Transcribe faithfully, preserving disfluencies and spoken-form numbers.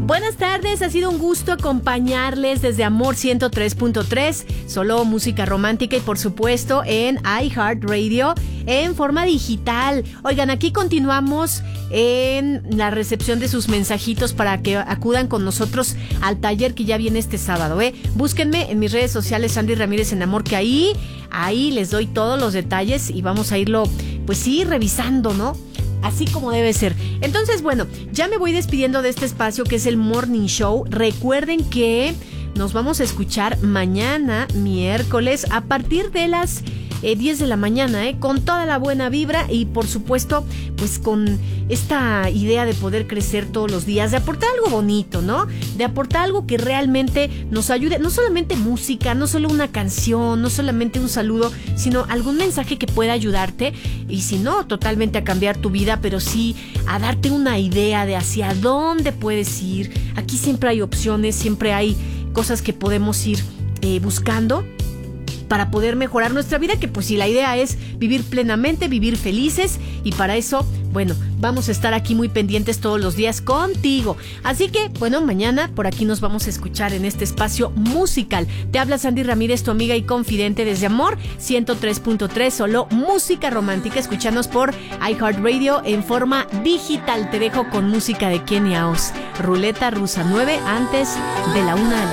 Buenas tardes, ha sido un gusto acompañarles desde Amor ciento tres punto tres, solo música romántica y por supuesto en iHeartRadio en forma digital. Oigan, aquí continuamos en la recepción de sus mensajitos para que acudan con nosotros al taller que ya viene este sábado, ¿eh? Búsquenme en mis redes sociales, Sandy Ramírez en Amor, que ahí, ahí les doy todos los detalles y vamos a irlo, pues sí, revisando, ¿no? Así como debe ser. Entonces, bueno, ya me voy despidiendo de este espacio que es el Morning Show. Recuerden que nos vamos a escuchar mañana, miércoles, a partir de las eh, diez de la mañana, ¿eh? Con toda la buena vibra y, por supuesto, pues con esta idea de poder crecer todos los días, de aportar algo bonito, ¿no? De aportar algo que realmente nos ayude, no solamente música, no solo una canción, no solamente un saludo, sino algún mensaje que pueda ayudarte y si no, totalmente a cambiar tu vida, pero sí a darte una idea de hacia dónde puedes ir. Aquí siempre hay opciones, siempre hay cosas que podemos ir eh, buscando para poder mejorar nuestra vida, que pues si la idea es vivir plenamente, vivir felices, y para eso, bueno, vamos a estar aquí muy pendientes todos los días contigo. Así que, bueno, mañana por aquí nos vamos a escuchar en este espacio musical. Te habla Sandy Ramírez, tu amiga y confidente desde Amor ciento tres punto tres, solo música romántica. Escúchanos por iHeartRadio en forma digital. Te dejo con música de Kenny House, Ruleta Rusa, nueve antes de la una de la